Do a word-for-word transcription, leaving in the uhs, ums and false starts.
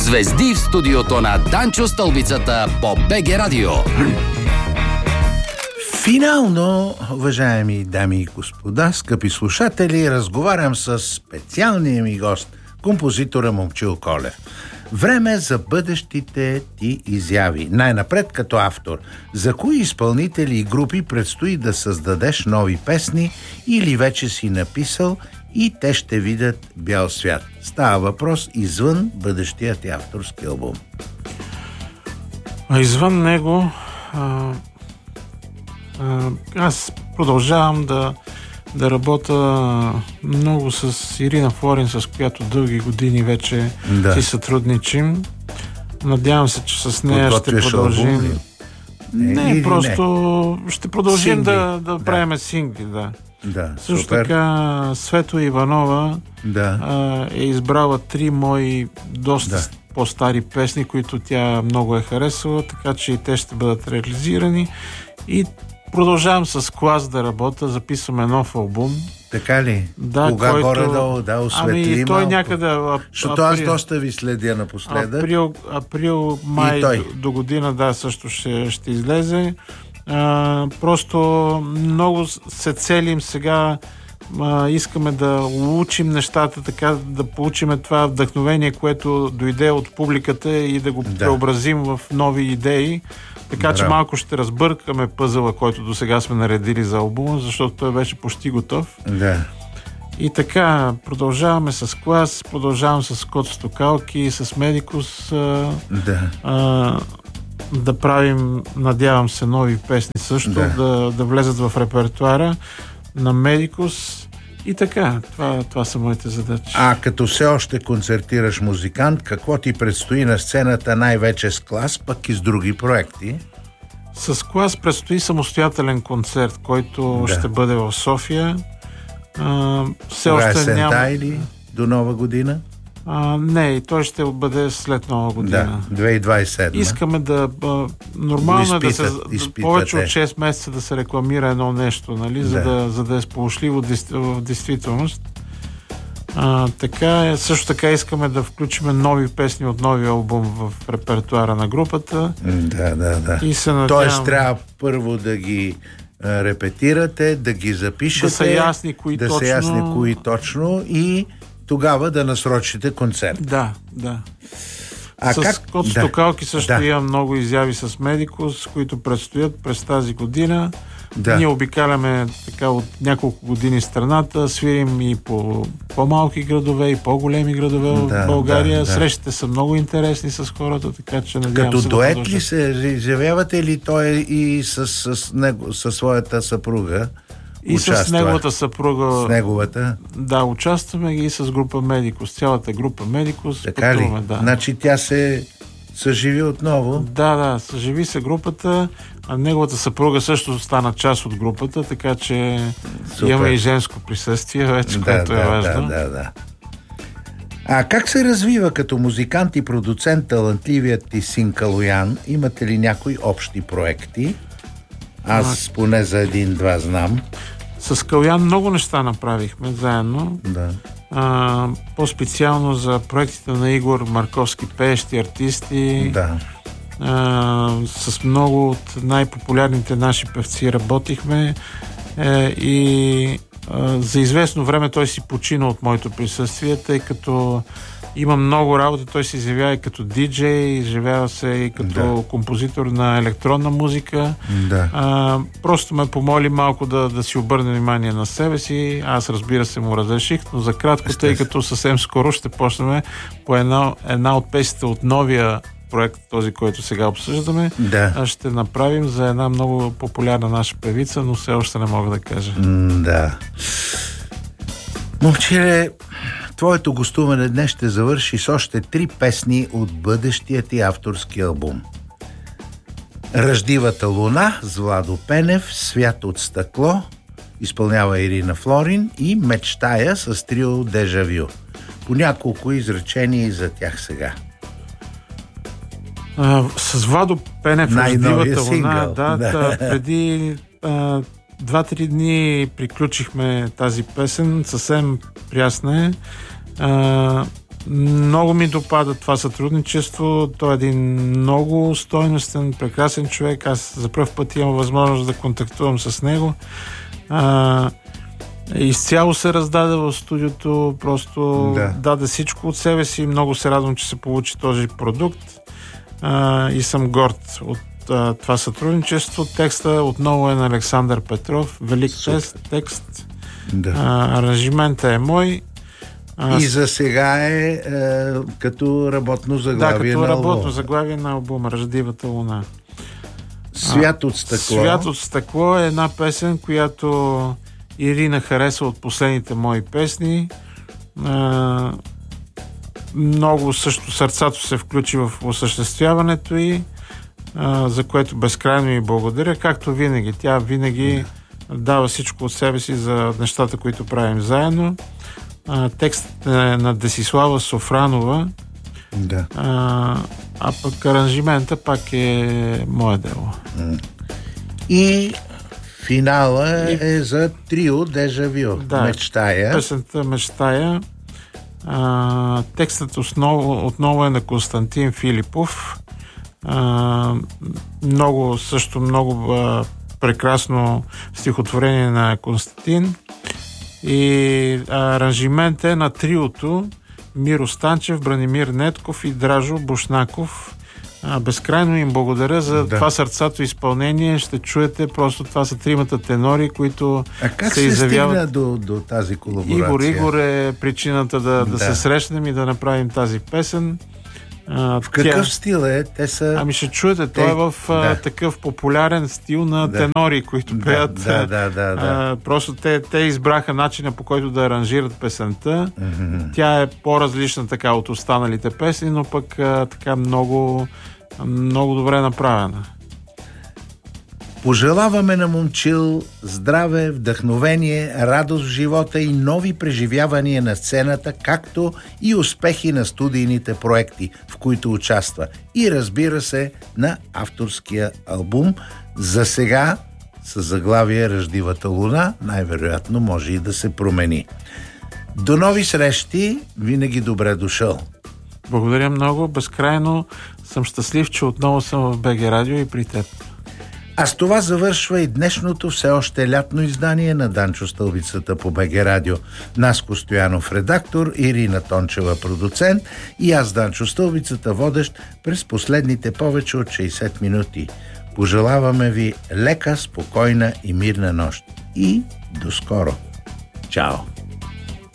Звезди в студиото на Данчо Стълбицата по БГ Радио. Финално, уважаеми дами и господа, скъпи слушатели, разговарям с специалния ми гост, композитора Момчил Колев. Време за бъдещите ти изяви. Най-напред като автор. За кои изпълнители и групи предстои да създадеш нови песни или вече си написал и те ще видят бял свят? Става въпрос извън бъдещия ти авторски албум. А извън него а, а, аз продължавам да да работя много с Ирина Флорин, с която дълги години вече да. си сътрудничим. Надявам се, че с нея ще продължим. Албум, не, не, просто не. ще продължим сингли. да, да, да правим сингли. Да. Да, Също супер. така Свето Иванова да. а, е избрала три мои доста да. по-стари песни, които тя много е харесала, така че и те ще бъдат реализирани. И продължавам с Клас да работя, записваме нов албум. Така ли? Да, Кога който... горе-долу да осветли ами, той малко? някъде... Защото аз доста ви следя напоследък. Април, април май до, до година, да, също ще, ще излезе. А, просто много се целим сега. А, искаме да учим нещата, така да получим това вдъхновение, което дойде от публиката и да го да. преобразим в нови идеи. Така Браво. че малко ще разбъркаме пъзела, който до сега сме наредили за албума, защото той беше почти готов. Да. И така, продължаваме с Клас, продължавам с Код Стокалки, с Медикус. Да. А, да правим, надявам се, нови песни също, да, да, да влезат в репертуара на Медикус. И така, това, това са моите задачи. А като все още концертираш музикант, какво ти предстои на сцената най-вече с Клас, пък и с други проекти? С Клас предстои самостоятелен концерт, който да. ще бъде в София. А, все Кога още е сента няма... или до Нова година? А, не, и той ще бъде след Нова година. Да, две хиляди двадесет и седма. Искаме да... А, нормално е да се... изпитате. Повече от шест месеца да се рекламира едно нещо, нали? Да. За, да, за да е сполучливо в действителност. А, така, също така искаме да включим нови песни от новия албум в репертуара на групата. Да, да, да. И се надявам... Тоест трябва първо да ги а, репетирате, да ги запишете. Да са ясни кои да точно. са ясни кои точно и тогава да насрочите концерт. Да, да. А с как? Код Стокалки също да. имам много изяви с Медикус, които предстоят през тази година. Да. Ние обикаляме така от няколко години страната, свирим и по по-малки градове, и по-големи градове в да, България. Да, да. Срещите са много интересни с хората, така че надявам Като се дует да ли се изявявате ли той и с, с, него, със своята съпруга? И участва. С неговата съпруга. С неговата? Да, участваме и с група Медикус. Цялата група Медикус. Така ли? Да. Значи тя се съживи отново? Да, да, съживи се групата, а неговата съпруга също стана част от групата, така че Супер. имаме и женско присъствие вече, да, което да, е важно. Да, да, да. А как се развива като музикант и продуцент талантливият ти син Калоян? Имате ли някои общи проекти? Аз а... поне за един-два знам. С Калоян много неща направихме заедно. Да. А, по-специално за проектите на Игор Марковски, пеещи артисти. Да. А, с много от най-популярните наши певци работихме е, и а, за известно време той си почина от моето присъствие, тъй като има много работа. Той се изявява и като диджей, изявява се и като да. композитор на електронна музика. Да. А, просто ме помоли малко да, да си обърне внимание на себе си. Аз, разбира се, му разреших, но за кратко, тъй като съвсем скоро ще почнем по една, една от песните от новия проект, този, който сега обсъждаме, да. ще направим за една много популярна наша певица, но все още не мога да кажа. М, да. Момчиле, твоето гостуване днес ще завърши с още три песни от бъдещия ти авторски албум. Ръждивата луна с Владо Пенев, Свят от стъкло, изпълнява Ирина Флорин, и Мечтая с трио Дежавю. По няколко изречения и за тях сега. А, с Владо Пенев, Ръждивата луна, да, да. да, преди а, два-три дни приключихме тази песен, съвсем прясна е. А, много ми допада това сътрудничество. Той е един много стойностен, прекрасен човек. Аз за пръв път имам възможност да контактувам с него. А, изцяло се раздаде в студиото, просто да. даде всичко от себе си. Много се радвам, че се получи този продукт. А, и съм горд от а, това сътрудничество. Текста отново е на Александър Петров. Велик тест, текст. Да. А, аранжимента е мой. Аз... И за сега е, е като работно заглавие да, на албума. Да, като работно работно заглавие на албума Ръждивата луна. Свят от стъкло. Свят от стъкло е една песен, която Ирина хареса от последните мои песни. А, много също сърцато се включи в осъществяването й, а, за което безкрайно и благодаря. Както винаги, тя винаги да. дава всичко от себе си за нещата, които правим заедно. А, текстът е на Десислава Софранова, да. а, а пък аранжимента пак е мое дело. И финала и... е за трио Дежавю. Да, Мечтая. Песента Мечтая. А, текстът основ, отново е на Константин Филипов. А, много, също много а, прекрасно стихотворение на Константин. И аранжимент е на триото Миро Станчев, Бранимир Нетков и Дражо Бушнаков. А, безкрайно им благодаря за да. това сърцато изпълнение. Ще чуете, просто това са тримата тенори, които а как се, се изявяват. стигна до, до тази колаборация? Игор Игор е причината да, да. да се срещнем и да направим тази песен. А, в какъв тя... стил е? Те са... Ами ще чуете, той Те... е в да. а, такъв популярен стил на да. тенори, които пеят. Да, да, да, да. А, просто те, те избраха начина, по който да аранжират песента. Mm-hmm. Тя е по-различна така от останалите песни, но пък а, така много, много добре направена. Пожелаваме на Момчил здраве, вдъхновение, радост в живота и нови преживявания на сцената, както и успехи на студийните проекти, в които участва. И разбира се, на авторския албум. За сега с заглавие Ръждивата луна, най-вероятно може и да се промени. До нови срещи, винаги добре дошъл. Благодаря много, безкрайно съм щастлив, че отново съм в БГ Радио и при теб. А с това завършва и днешното все още лятно издание на Данчо Стълбицата по БГ Радио. Наско Стоянов редактор, Ирина Тончева продуцент и аз Данчо Стълбицата водещ през последните повече от шейсет минути. Пожелаваме ви лека, спокойна и мирна нощ. И до скоро. Чао!